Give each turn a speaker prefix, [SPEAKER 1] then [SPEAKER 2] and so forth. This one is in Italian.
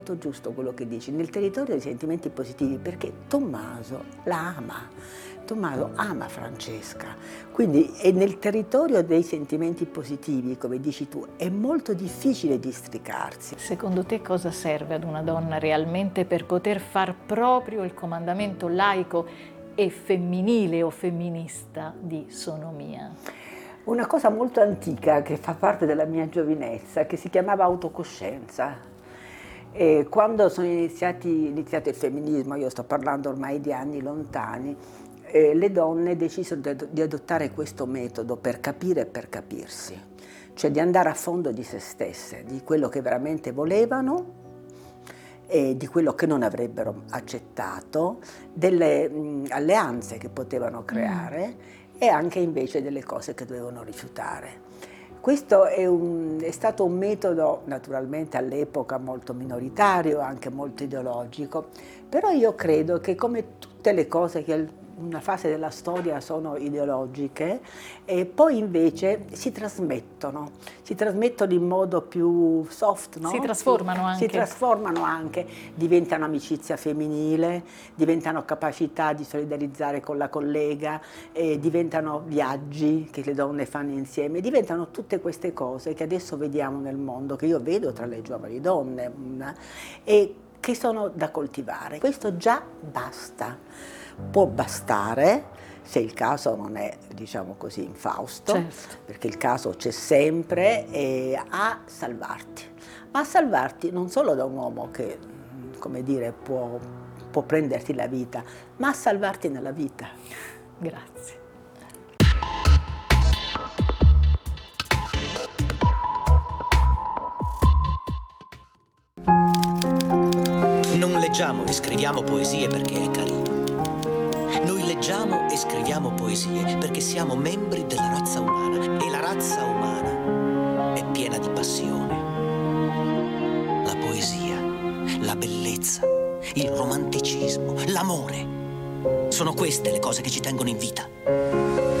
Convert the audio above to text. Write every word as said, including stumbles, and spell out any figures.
[SPEAKER 1] Molto giusto quello che dici, nel territorio dei sentimenti positivi, perché Tommaso la ama, Tommaso ama Francesca, quindi è nel territorio dei sentimenti positivi, come dici tu, è molto difficile districarsi.
[SPEAKER 2] Secondo te cosa serve ad una donna realmente per poter far proprio il comandamento laico e femminile o femminista di Sono mia?
[SPEAKER 1] Una cosa molto antica che fa parte della mia giovinezza, che si chiamava autocoscienza. E quando sono iniziati, iniziato il femminismo, io sto parlando ormai di anni lontani, eh, le donne decisero di, di adottare questo metodo per capire e per capirsi, cioè di andare a fondo di se stesse, di quello che veramente volevano e di quello che non avrebbero accettato, delle mh, alleanze che potevano creare mm. e anche invece delle cose che dovevano rifiutare. Questo è, un, è stato un metodo naturalmente all'epoca molto minoritario, anche molto ideologico, però io credo che come tutte le cose che in una fase della storia sono ideologiche, e poi invece si trasmettono, si trasmettono in modo più soft, no?
[SPEAKER 2] Si trasformano anche.
[SPEAKER 1] Si trasformano anche, diventano amicizia femminile, diventano capacità di solidarizzare con la collega, eh, diventano viaggi che le donne fanno insieme, diventano tutte queste cose che adesso vediamo nel mondo, che io vedo tra le giovani donne, una, e che sono da coltivare. Questo già basta. Può bastare se il caso non è, diciamo così, infausto,
[SPEAKER 2] certo.
[SPEAKER 1] perché il caso c'è sempre, e a salvarti, ma a salvarti non solo da un uomo che, come dire, può, può prenderti la vita, ma a salvarti nella vita.
[SPEAKER 2] Grazie.
[SPEAKER 3] Non leggiamo e scriviamo poesie perché è carino. Noi leggiamo e scriviamo poesie perché siamo membri della razza umana e la razza umana è piena di passione. La poesia, la bellezza, il romanticismo, l'amore. Sono queste le cose che ci tengono in vita.